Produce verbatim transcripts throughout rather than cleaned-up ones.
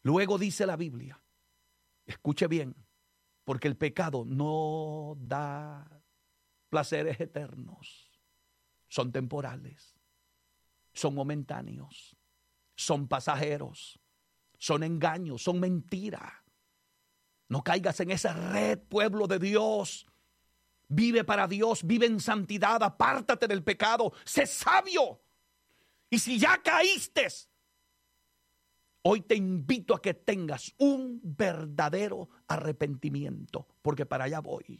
Luego dice la Biblia, escuche bien, porque el pecado no da placeres eternos, son temporales, son momentáneos, son pasajeros, son engaños, son mentiras. No caigas en esa red, pueblo de Dios. Vive para Dios, vive en santidad, apártate del pecado, sé sabio. Y si ya caíste, hoy te invito a que tengas un verdadero arrepentimiento, porque para allá voy.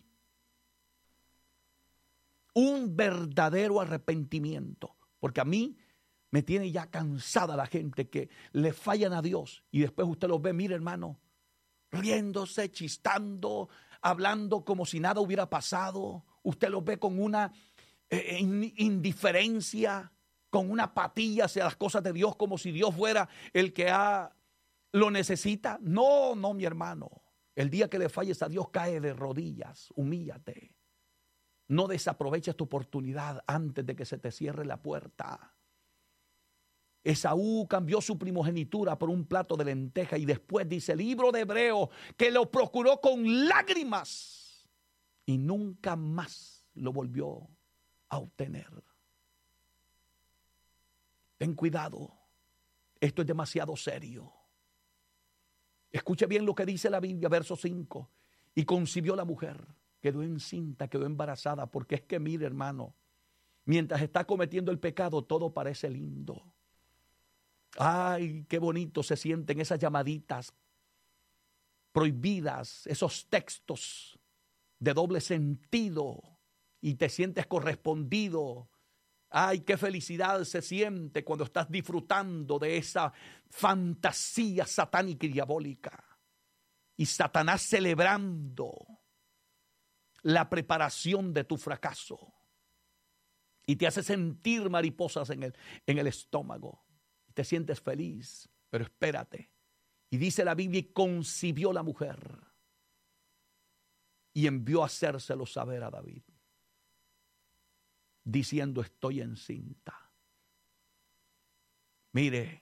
Un verdadero arrepentimiento, porque a mí me tiene ya cansada la gente que le fallan a Dios y después usted los ve, mire hermano, riéndose, chistando, hablando como si nada hubiera pasado. Usted los ve con una eh, indiferencia, con una apatía hacia las cosas de Dios, como si Dios fuera el que ha, lo necesita. No, no, mi hermano. El día que le falles a Dios, cae de rodillas, humíllate. No desaproveches tu oportunidad antes de que se te cierre la puerta. Esaú cambió su primogenitura por un plato de lenteja y después dice el libro de Hebreos que lo procuró con lágrimas y nunca más lo volvió a obtener. Ten cuidado, esto es demasiado serio. Escuche bien lo que dice la Biblia, verso cinco. Y concibió la mujer, quedó encinta, quedó embarazada, porque es que mire hermano, mientras está cometiendo el pecado todo parece lindo. Ay, qué bonito se sienten esas llamaditas prohibidas, esos textos de doble sentido y te sientes correspondido. Ay, qué felicidad se siente cuando estás disfrutando de esa fantasía satánica y diabólica. Y Satanás celebrando la preparación de tu fracaso. Y te hace sentir mariposas en el, en el estómago. Te sientes feliz, pero espérate. Y dice la Biblia, y concibió la mujer y envió a hacérselo saber a David, diciendo, estoy encinta. Mire,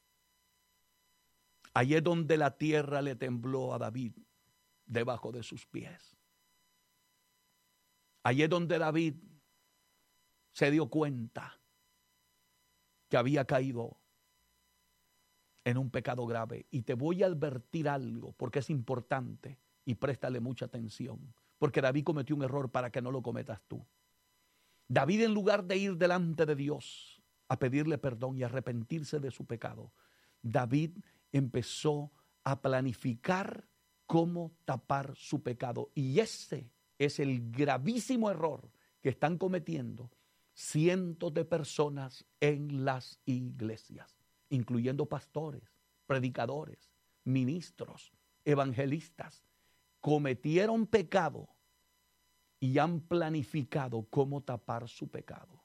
allí es donde la tierra le tembló a David debajo de sus pies. Allí es donde David se dio cuenta que había caído en un pecado grave. Y te voy a advertir algo porque es importante y préstale mucha atención, porque David cometió un error para que no lo cometas tú. David, en lugar de ir delante de Dios a pedirle perdón y arrepentirse de su pecado, David empezó a planificar cómo tapar su pecado. Y ese es el gravísimo error que están cometiendo cientos de personas en las iglesias, incluyendo pastores, predicadores, ministros, evangelistas. Cometieron pecado y han planificado cómo tapar su pecado.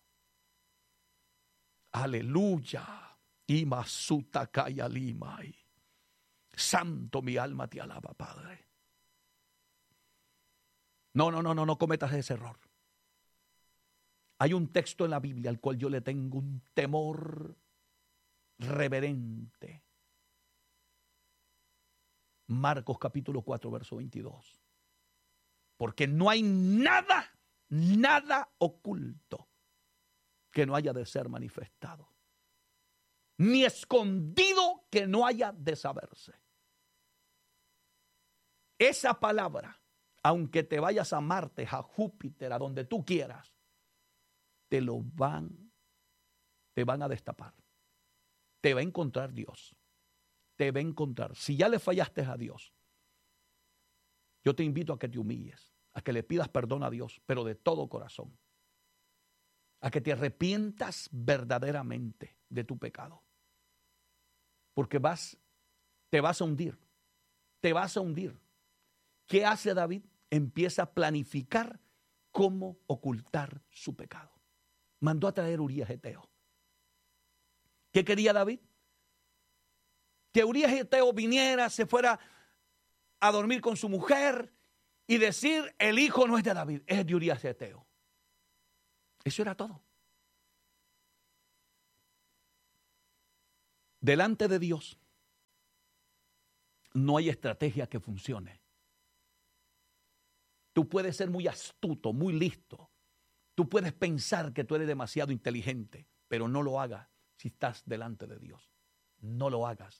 Aleluya. Imasuta kaya limai. Santo, mi alma te alaba, Padre. No, no, no, no, no cometas ese error. Hay un texto en la Biblia al cual yo le tengo un temor reverente. Marcos capítulo cuatro, verso veintidós. Porque no hay nada, nada oculto que no haya de ser manifestado, ni escondido que no haya de saberse. Esa palabra, aunque te vayas a Marte, a Júpiter, a donde tú quieras, te lo van, te van a destapar. Te va a encontrar Dios. Te va a encontrar. Si ya le fallaste a Dios, yo te invito a que te humilles, a que le pidas perdón a Dios, pero de todo corazón. A que te arrepientas verdaderamente de tu pecado. Porque vas, te vas a hundir. Te vas a hundir. ¿Qué hace David? Empieza a planificar cómo ocultar su pecado. Mandó a traer Urías Eteo. ¿Qué quería David? Que Urías Eteo viniera, se fuera a dormir con su mujer y decir, el hijo no es de David, es de Urías Eteo. Eso era todo. Delante de Dios, no hay estrategia que funcione. Tú puedes ser muy astuto, muy listo. Tú puedes pensar que tú eres demasiado inteligente, pero no lo hagas si estás delante de Dios. No lo hagas.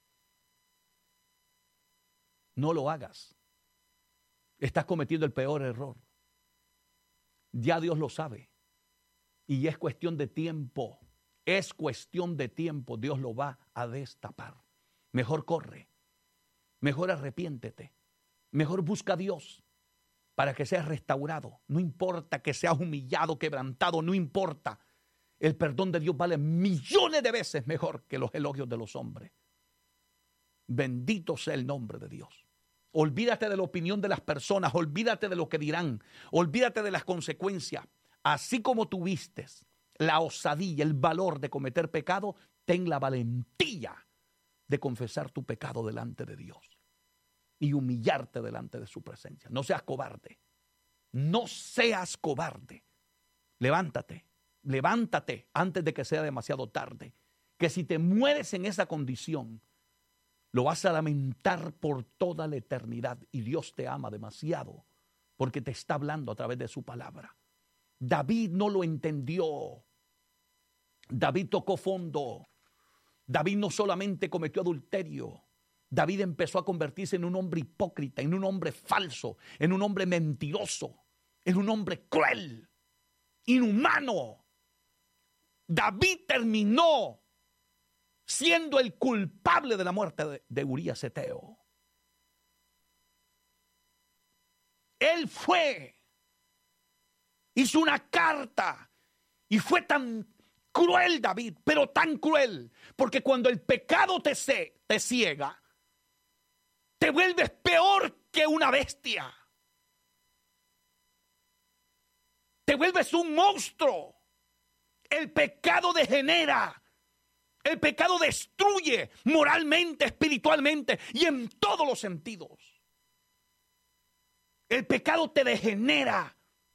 No lo hagas. Estás cometiendo el peor error. Ya Dios lo sabe. Y es cuestión de tiempo. Es cuestión de tiempo. Dios lo va a destapar. Mejor corre. Mejor arrepiéntete. Mejor busca a Dios para que seas restaurado. No importa que seas humillado, quebrantado, no importa. El perdón de Dios vale millones de veces mejor que los elogios de los hombres. Bendito sea el nombre de Dios. Olvídate de la opinión de las personas, olvídate de lo que dirán, olvídate de las consecuencias. Así como tuviste la osadía, el valor de cometer pecado, ten la valentía de confesar tu pecado delante de Dios y humillarte delante de su presencia. No seas cobarde, no seas cobarde. Levántate, levántate antes de que sea demasiado tarde. Que si te mueres en esa condición, lo vas a lamentar por toda la eternidad. Y Dios te ama demasiado porque te está hablando a través de su palabra. David no lo entendió. David tocó fondo. David no solamente cometió adulterio. David empezó a convertirse en un hombre hipócrita, en un hombre falso, en un hombre mentiroso, en un hombre cruel, inhumano. David terminó siendo el culpable de la muerte de, de Urías Eteo. Él fue, hizo una carta y fue tan cruel David, pero tan cruel, porque cuando el pecado te, se, te ciega, te vuelves peor que una bestia. Te vuelves un monstruo. El pecado degenera. El pecado destruye moralmente, espiritualmente y en todos los sentidos. El pecado te degenera.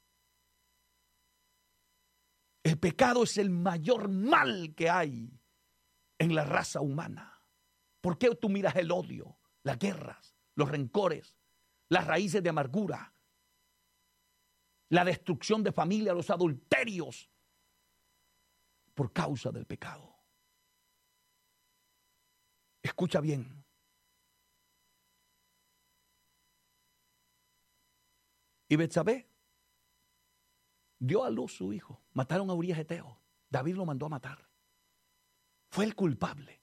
El pecado es el mayor mal que hay en la raza humana. ¿Por qué tú miras el odio, las guerras, los rencores, las raíces de amargura, la destrucción de familia, los adulterios? Por causa del pecado. Escucha bien. Y Betsabé dio a luz su hijo. Mataron a Urías Eteo. David lo mandó a matar. Fue el culpable.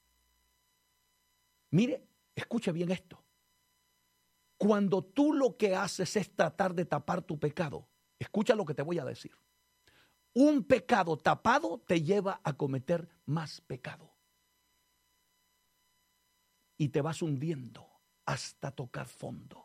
Mire, escucha bien esto. Cuando tú lo que haces es tratar de tapar tu pecado, escucha lo que te voy a decir. Un pecado tapado te lleva a cometer más pecado. Y te vas hundiendo hasta tocar fondo.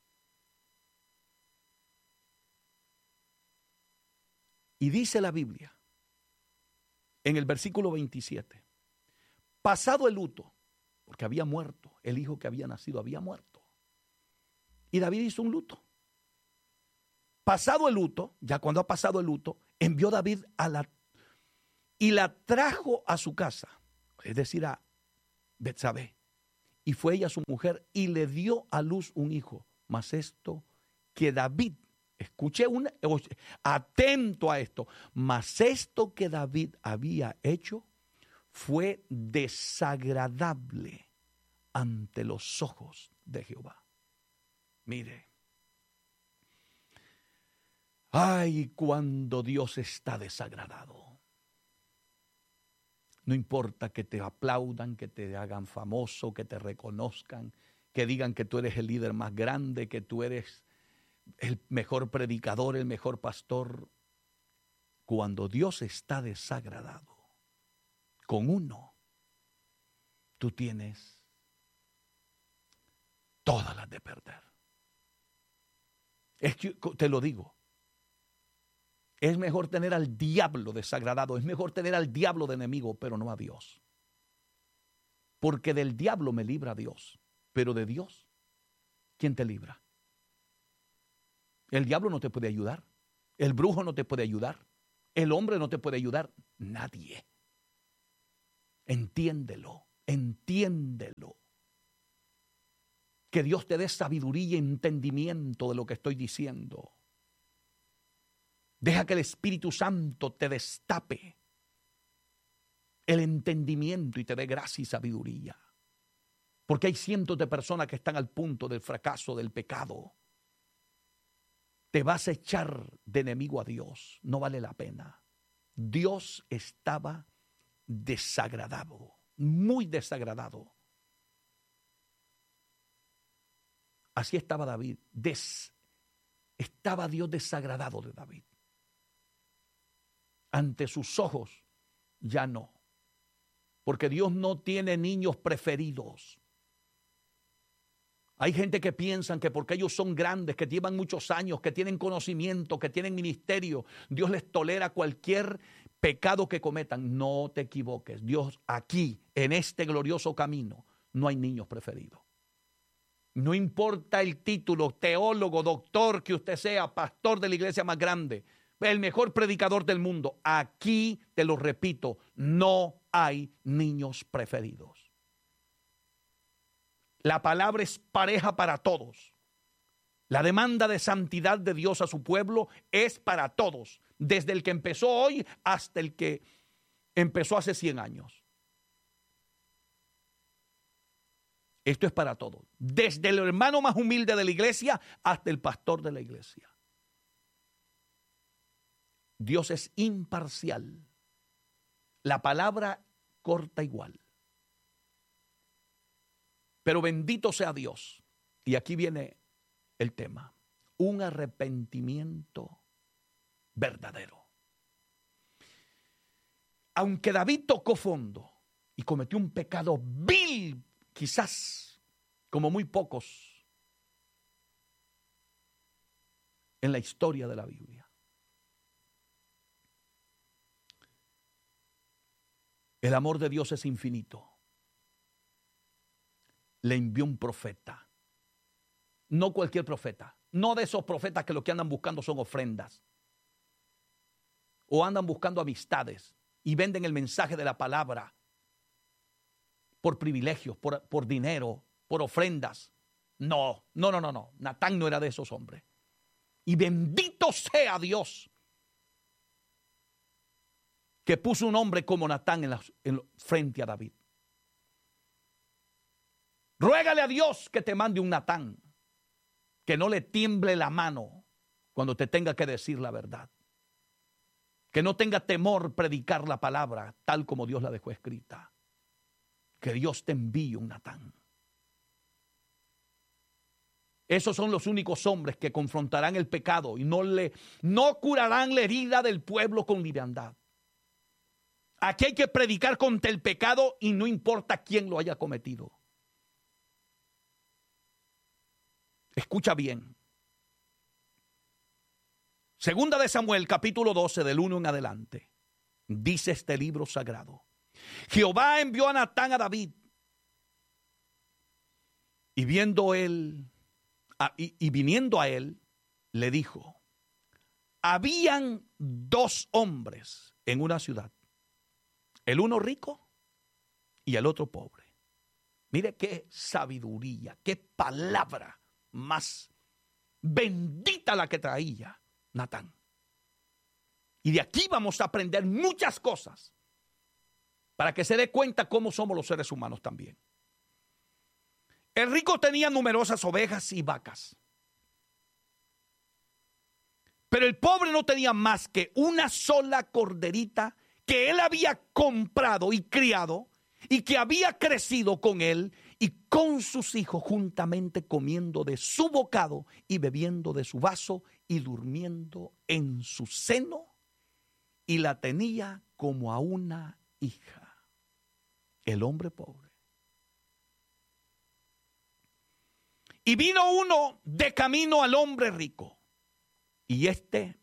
Y dice la Biblia, en el versículo veintisiete, pasado el luto, porque había muerto, el hijo que había nacido había muerto. Y David hizo un luto. Pasado el luto, ya cuando ha pasado el luto, envió David a la y la trajo a su casa, es decir, a Betsabé. Y fue ella su mujer y le dio a luz un hijo. Mas esto que David, escuche una, atento a esto, mas esto que David había hecho fue desagradable ante los ojos de Jehová. Mire. Ay, cuando Dios está desagradado. No importa que te aplaudan, que te hagan famoso, que te reconozcan, que digan que tú eres el líder más grande, que tú eres el mejor predicador, el mejor pastor. Cuando Dios está desagradado con uno, tú tienes todas las de perder. Es que, te lo digo. Es mejor tener al diablo desagradado, es mejor tener al diablo de enemigo, pero no a Dios. Porque del diablo me libra Dios, pero de Dios, ¿quién te libra? El diablo no te puede ayudar, el brujo no te puede ayudar, el hombre no te puede ayudar, nadie. Entiéndelo, entiéndelo. Que Dios te dé sabiduría y entendimiento de lo que estoy diciendo. Deja que el Espíritu Santo te destape el entendimiento y te dé gracia y sabiduría. Porque hay cientos de personas que están al punto del fracaso, del pecado. Te vas a echar de enemigo a Dios. No vale la pena. Dios estaba desagradado, muy desagradado. Así estaba David. Des, estaba Dios desagradado de David. Ante sus ojos ya no. Porque Dios no tiene niños preferidos. Hay gente que piensan que porque ellos son grandes, que llevan muchos años, que tienen conocimiento, que tienen ministerio, Dios les tolera cualquier pecado que cometan. No te equivoques. Dios aquí, en este glorioso camino, no hay niños preferidos. No importa el título, teólogo, doctor que usted sea, pastor de la iglesia más grande, el mejor predicador del mundo. Aquí, te lo repito, no hay niños preferidos. La palabra es pareja para todos. La demanda de santidad de Dios a su pueblo es para todos, desde el que empezó hoy hasta el que empezó hace cien años. Esto es para todos, desde el hermano más humilde de la iglesia hasta el pastor de la iglesia. Dios es imparcial. La palabra corta igual. Pero bendito sea Dios. Y aquí viene el tema. Un arrepentimiento verdadero. Aunque David tocó fondo y cometió un pecado vil, quizás como muy pocos en la historia de la Biblia. El amor de Dios es infinito. Le envió un profeta. No cualquier profeta. No de esos profetas que lo que andan buscando son ofrendas. O andan buscando amistades y venden el mensaje de la palabra por privilegios, por, por dinero, por ofrendas. No, no, no, no, no. Natán no era de esos hombres. Y bendito sea Dios que puso un hombre como Natán en la, en, frente a David. Ruégale a Dios que te mande un Natán, que no le tiemble la mano cuando te tenga que decir la verdad. Que no tenga temor predicar la palabra tal como Dios la dejó escrita. Que Dios te envíe un Natán. Esos son los únicos hombres que confrontarán el pecado y no, le, no curarán la herida del pueblo con liviandad. Aquí hay que predicar contra el pecado y no importa quién lo haya cometido. Escucha bien. Segunda de Samuel, capítulo doce, del uno en adelante. Dice este libro sagrado. Jehová envió a Natán a David. Y viendo él, a, y, y viniendo a él, le dijo: habían dos hombres en una ciudad. El uno rico y el otro pobre. Mire qué sabiduría, qué palabra más bendita la que traía Natán. Y de aquí vamos a aprender muchas cosas para que se dé cuenta cómo somos los seres humanos también. El rico tenía numerosas ovejas y vacas. Pero el pobre no tenía más que una sola corderita que él había comprado y criado y que había crecido con él y con sus hijos juntamente, comiendo de su bocado y bebiendo de su vaso y durmiendo en su seno, y la tenía como a una hija. El hombre pobre. Y vino uno de camino al hombre rico, y éste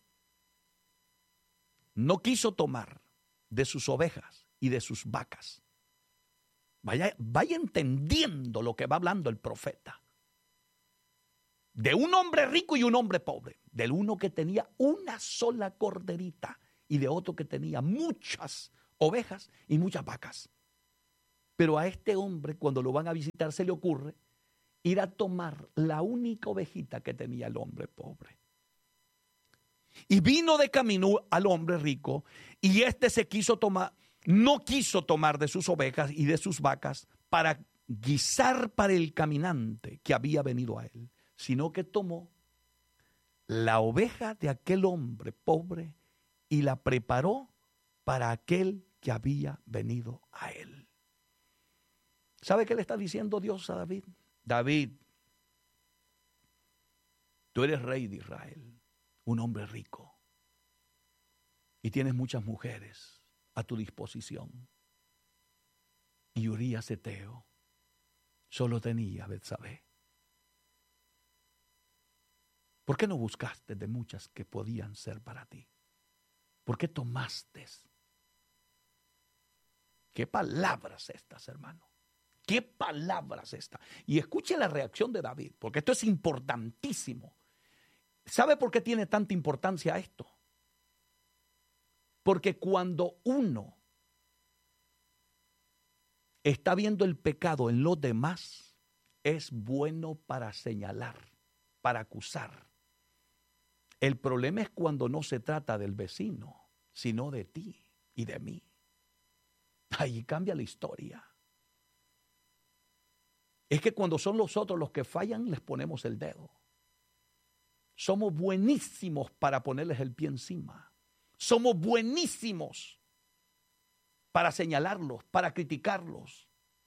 no quiso tomar de sus ovejas y de sus vacas. Vaya, vaya entendiendo lo que va hablando el profeta. De un hombre rico y un hombre pobre. Del uno que tenía una sola corderita y de otro que tenía muchas ovejas y muchas vacas. Pero a este hombre, cuando lo van a visitar, se le ocurre ir a tomar la única ovejita que tenía el hombre pobre. Y vino de camino al hombre rico, y éste se quiso tomar, no quiso tomar de sus ovejas y de sus vacas para guisar para el caminante que había venido a él, sino que tomó la oveja de aquel hombre pobre y la preparó para aquel que había venido a él. ¿Sabe qué le está diciendo Dios a David? David, tú eres rey de Israel, un hombre rico, y tienes muchas mujeres a tu disposición. Y Urías Eteo solo tenía Betsabé. ¿Por qué no buscaste de muchas que podían ser para ti? ¿Por qué tomaste? ¿Qué palabras estas, hermano? ¿Qué palabras estas? Y escuche la reacción de David, porque esto es importantísimo. ¿Sabe por qué tiene tanta importancia esto? Porque cuando uno está viendo el pecado en los demás, es bueno para señalar, para acusar. El problema es cuando no se trata del vecino, sino de ti y de mí. Ahí cambia la historia. Es que cuando son los otros los que fallan, les ponemos el dedo. Somos buenísimos para ponerles el pie encima. Somos buenísimos para señalarlos, para criticarlos.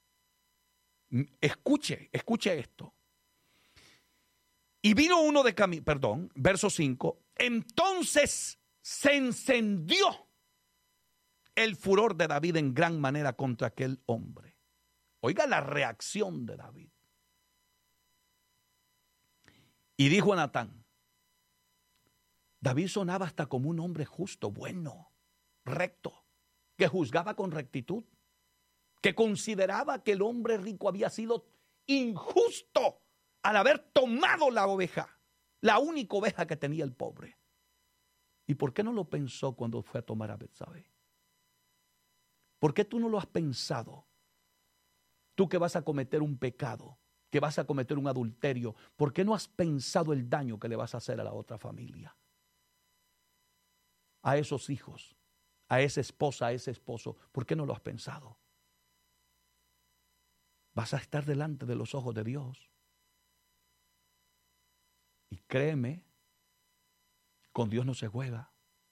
Escuche, escuche esto. Y vino uno de camino, perdón, verso cinco. Entonces se encendió el furor de David en gran manera contra aquel hombre. Oiga la reacción de David. Y dijo a Natán, David sonaba hasta como un hombre justo, bueno, recto, que juzgaba con rectitud, que consideraba que el hombre rico había sido injusto al haber tomado la oveja, la única oveja que tenía el pobre. ¿Y por qué no lo pensó cuando fue a tomar a Betsabé? ¿Por qué tú no lo has pensado? Tú que vas a cometer un pecado, que vas a cometer un adulterio, ¿por qué no has pensado el daño que le vas a hacer a la otra familia? A esos hijos, a esa esposa, a ese esposo, ¿por qué no lo has pensado? Vas a estar delante de los ojos de Dios. Y créeme, con Dios no se juega.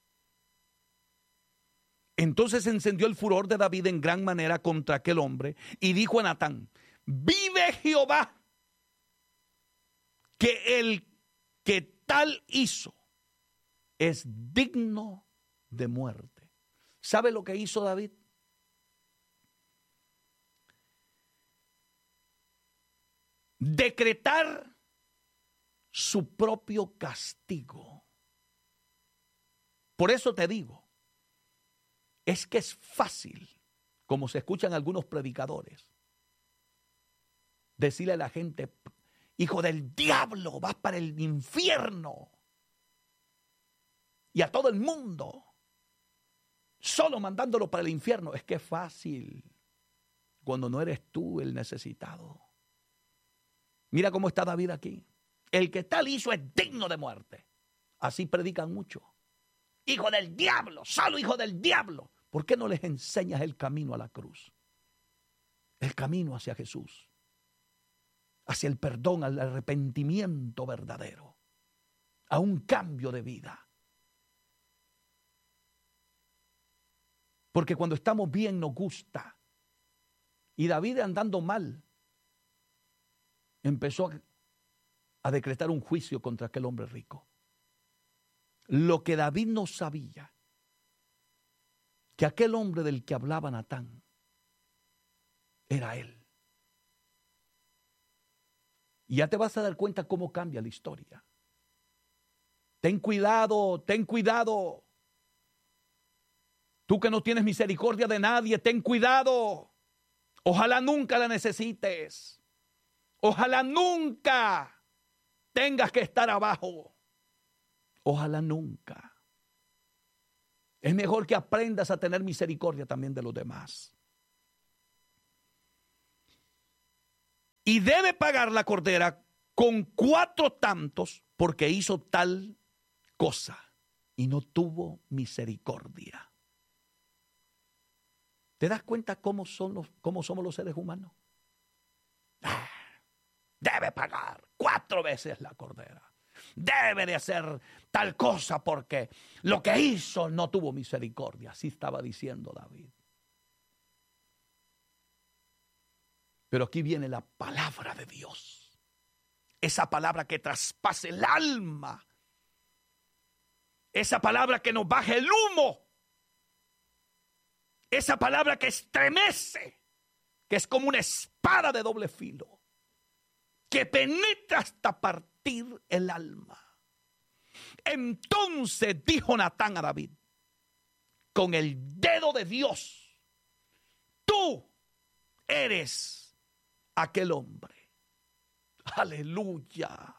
Entonces encendió el furor de David en gran manera contra aquel hombre y dijo a Natán, vive Jehová, que el que tal hizo es digno de muerte. ¿Sabe lo que hizo David? Decretar su propio castigo. Por eso te digo, es que es fácil, como se escuchan algunos predicadores, decirle a la gente, hijo del diablo, vas para el infierno. Y a todo el mundo, solo mandándolo para el infierno. Es que es fácil cuando no eres tú el necesitado. Mira cómo está David aquí. El que tal hizo es digno de muerte. Así predican mucho. Hijo del diablo, solo hijo del diablo. ¿Por qué no les enseñas el camino a la cruz? El camino hacia Jesús. Hacia el perdón, al arrepentimiento verdadero. A un cambio de vida. Porque cuando estamos bien nos gusta. Y David, andando mal, empezó a, a decretar un juicio contra aquel hombre rico. Lo que David no sabía, que aquel hombre del que hablaba Natán era él. Y ya te vas a dar cuenta cómo cambia la historia. Ten cuidado, ten cuidado. Tú que no tienes misericordia de nadie, ten cuidado. Ojalá nunca la necesites. Ojalá nunca tengas que estar abajo. Ojalá nunca. Es mejor que aprendas a tener misericordia también de los demás. Y debe pagar la cordera con cuatro tantos porque hizo tal cosa y no tuvo misericordia. ¿Te das cuenta cómo, son los, cómo somos los seres humanos? Ah, debe pagar cuatro veces la cordera. Debe de hacer tal cosa porque lo que hizo no tuvo misericordia. Así estaba diciendo David. Pero aquí viene la palabra de Dios. Esa palabra que traspase el alma. Esa palabra que nos baje el humo. Esa palabra que estremece. Que es como una espada de doble filo. Que penetra hasta partir el alma. Entonces dijo Natán a David, con el dedo de Dios, tú eres aquel hombre. Aleluya.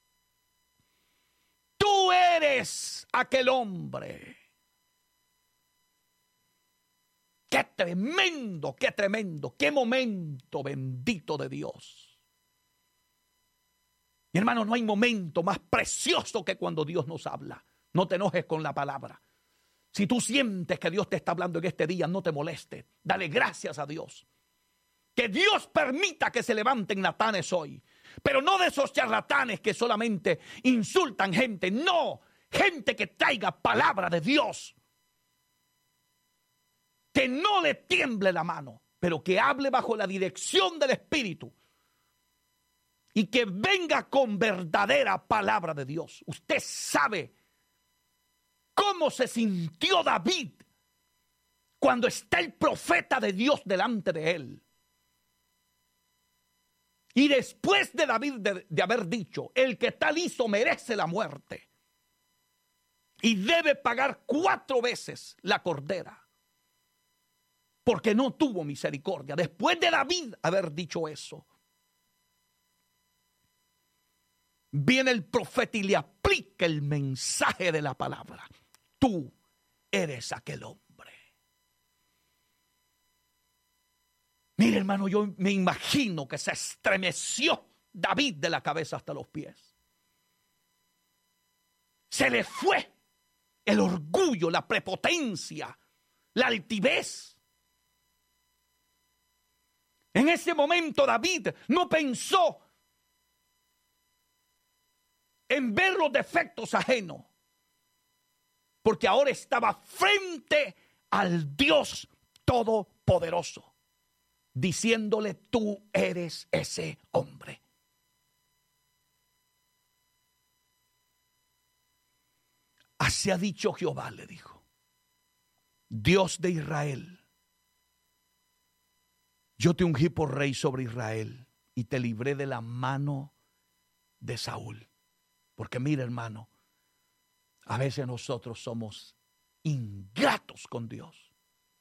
Tú eres aquel hombre. Qué tremendo, qué tremendo, qué momento bendito de Dios. Mi hermano, no hay momento más precioso que cuando Dios nos habla. No te enojes con la palabra. Si tú sientes que Dios te está hablando en este día, no te molestes. Dale gracias a Dios. Que Dios permita que se levanten natanes hoy. Pero no de esos charlatanes que solamente insultan gente. No, gente que traiga palabra de Dios. Que no le tiemble la mano, pero que hable bajo la dirección del Espíritu. Y que venga con verdadera palabra de Dios. Usted sabe cómo se sintió David cuando está el profeta de Dios delante de él. Y después de David de, de haber dicho, el que tal hizo merece la muerte. Y debe pagar cuatro veces la cordera. Porque no tuvo misericordia. Después de David haber dicho eso, viene el profeta y le aplica el mensaje de la palabra. Tú eres aquel hombre. Mire, hermano, yo me imagino que se estremeció David de la cabeza hasta los pies. Se le fue el orgullo, la prepotencia, la altivez. En ese momento David no pensó en ver los defectos ajenos, porque ahora estaba frente al Dios Todopoderoso, diciéndole, tú eres ese hombre. Así ha dicho Jehová, le dijo, Dios de Israel, yo te ungí por rey sobre Israel y te libré de la mano de Saúl. Porque mira, hermano, a veces nosotros somos ingratos con Dios.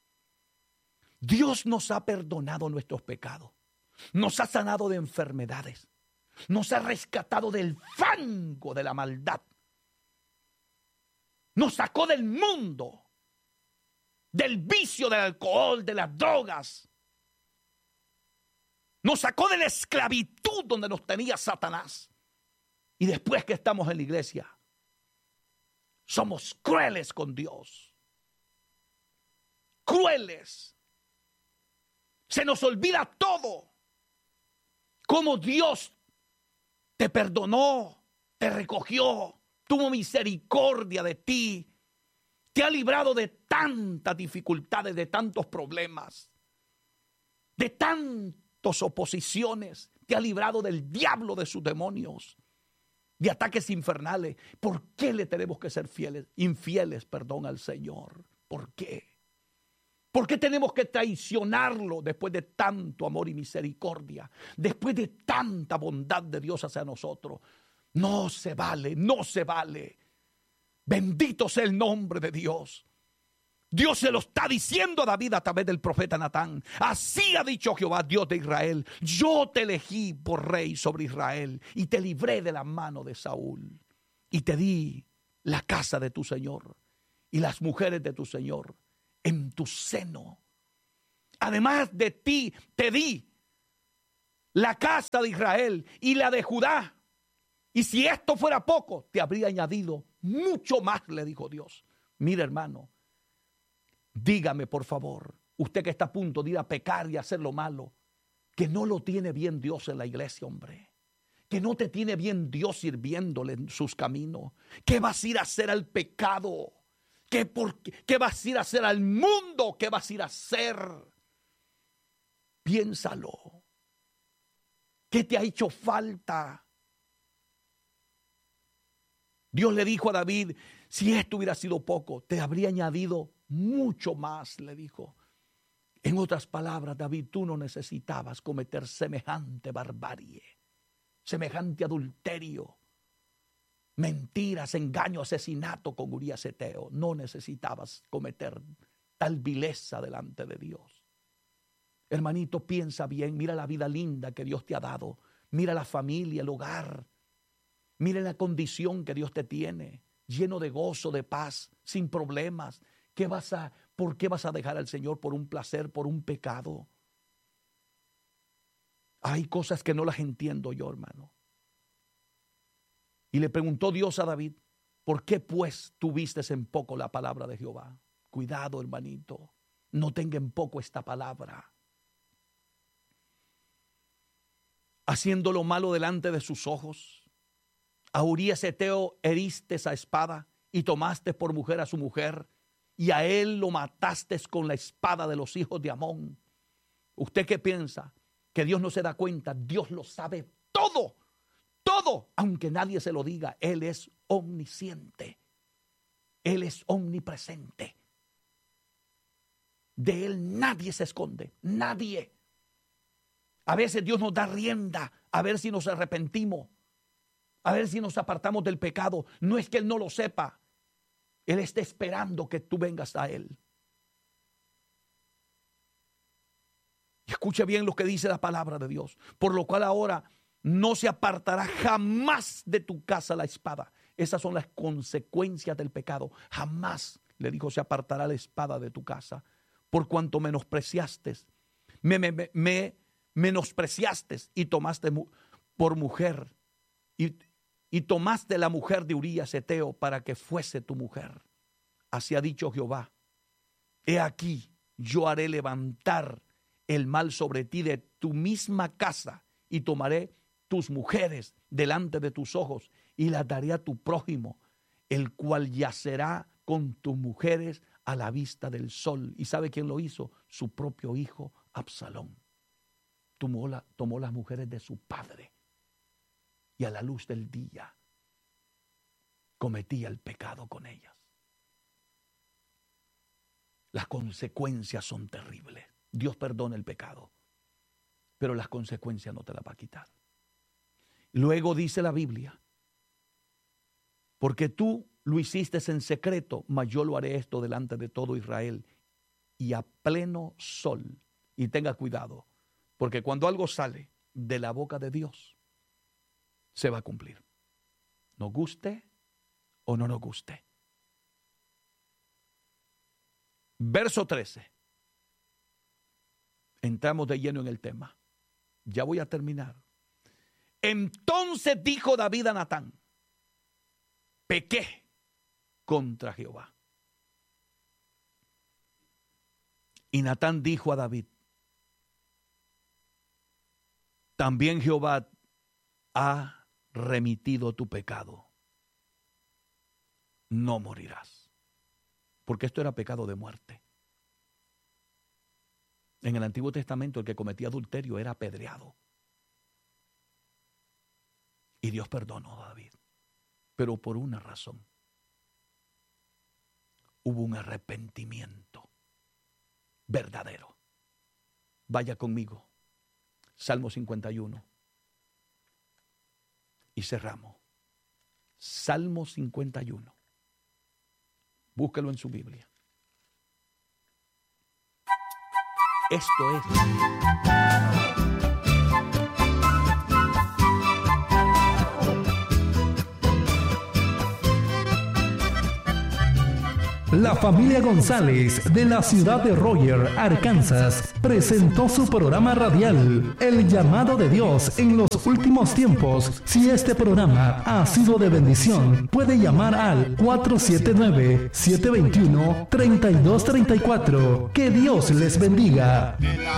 Dios nos ha perdonado nuestros pecados, nos ha sanado de enfermedades, nos ha rescatado del fango de la maldad, nos sacó del mundo, del vicio del alcohol, de las drogas, nos sacó de la esclavitud donde nos tenía Satanás. Y después que estamos en la iglesia, somos crueles con Dios. Crueles. Se nos olvida todo. Cómo Dios te perdonó, te recogió, tuvo misericordia de ti, te ha librado de tantas dificultades, de tantos problemas, de tantas oposiciones, te ha librado del diablo, de sus demonios, de ataques infernales. ¿Por qué le tenemos que ser fieles, infieles, perdón, al Señor? ¿Por qué? ¿Por qué tenemos que traicionarlo después de tanto amor y misericordia? Después de tanta bondad de Dios hacia nosotros. No se vale, no se vale. Bendito sea el nombre de Dios. Dios se lo está diciendo a David a través del profeta Natán. Así ha dicho Jehová, Dios de Israel. Yo te elegí por rey sobre Israel y te libré de la mano de Saúl. Y te di la casa de tu Señor y las mujeres de tu Señor en tu seno. Además de ti te di la casa de Israel y la de Judá. Y si esto fuera poco, te habría añadido mucho más, le dijo Dios. Mira, hermano, dígame por favor, usted que está a punto de ir a pecar y hacer lo malo, que no lo tiene bien Dios en la iglesia, hombre. Que no te tiene bien Dios sirviéndole en sus caminos. ¿Qué vas a ir a hacer al pecado? ¿Qué, por qué, ¿Qué vas a ir a hacer al mundo? ¿Qué vas a ir a hacer? Piénsalo. ¿Qué te ha hecho falta? Dios le dijo a David, si esto hubiera sido poco, te habría añadido mucho más, le dijo. En otras palabras, David, tú no necesitabas cometer semejante barbarie, semejante adulterio, mentiras, engaño, asesinato con Urías Eteo. No necesitabas cometer tal vileza delante de Dios. Hermanito, piensa bien, mira la vida linda que Dios te ha dado, mira la familia, el hogar, mira la condición que Dios te tiene, lleno de gozo, de paz, sin problemas. ¿Qué vas a, ¿Por qué vas a dejar al Señor por un placer, por un pecado? Hay cosas que no las entiendo yo, hermano. Y le preguntó Dios a David, ¿por qué pues tuviste en poco la palabra de Jehová? Cuidado, hermanito, no tenga en poco esta palabra. Haciendo lo malo delante de sus ojos, a Urías Eteo heriste esa espada y tomaste por mujer a su mujer, y a él lo mataste con la espada de los hijos de Amón. ¿Usted qué piensa? ¿Que Dios no se da cuenta? Dios lo sabe todo, todo, aunque nadie se lo diga. Él es omnisciente, Él es omnipresente. De Él nadie se esconde, nadie. A veces Dios nos da rienda a ver si nos arrepentimos, a ver si nos apartamos del pecado. No es que Él no lo sepa, Él está esperando que tú vengas a Él. Y escuche bien lo que dice la palabra de Dios. Por lo cual ahora no se apartará jamás de tu casa la espada. Esas son las consecuencias del pecado. Jamás, le dijo, se apartará la espada de tu casa. Por cuanto menospreciaste, me, me, me, me menospreciaste y tomaste mu- por mujer y Y tomaste la mujer de Urías Eteo para que fuese tu mujer. Así ha dicho Jehová. He aquí, yo haré levantar el mal sobre ti de tu misma casa y tomaré tus mujeres delante de tus ojos y las daré a tu prójimo, el cual yacerá con tus mujeres a la vista del sol. ¿Y sabe quién lo hizo? Su propio hijo Absalón. Tomó, la, tomó las mujeres de su padre. Y a la luz del día cometía el pecado con ellas. Las consecuencias son terribles. Dios perdona el pecado, pero las consecuencias no te las va a quitar. Luego dice la Biblia, porque tú lo hiciste en secreto, mas yo lo haré esto delante de todo Israel y a pleno sol. Y tenga cuidado, porque cuando algo sale de la boca de Dios, se va a cumplir. Nos guste o no nos guste. Verso trece. Entramos de lleno en el tema. Ya voy a terminar. Entonces dijo David a Natán, pequé contra Jehová. Y Natán dijo a David, también Jehová ha remitido tu pecado, no morirás. Porque esto era pecado de muerte. En el Antiguo Testamento el que cometía adulterio era apedreado. Y Dios perdonó a David, pero por una razón. Hubo un arrepentimiento verdadero. Vaya conmigo, Salmo cincuenta y uno. Y cerramos. Salmo cincuenta y uno. Búsquelo en su Biblia. Esto es. La familia González de la ciudad de Royer, Arkansas, presentó su programa radial, El Llamado de Dios en los Últimos Tiempos. Si este programa ha sido de bendición, puede llamar al cuatro siete nueve, siete dos uno, tres dos tres cuatro. Que Dios les bendiga.